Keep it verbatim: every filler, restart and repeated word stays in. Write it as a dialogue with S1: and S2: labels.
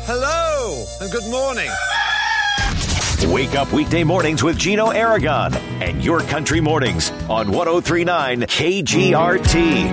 S1: Hello and good morning.
S2: Wake up weekday mornings with Gino Aragon and Your Country Mornings on one oh three point nine K G R T.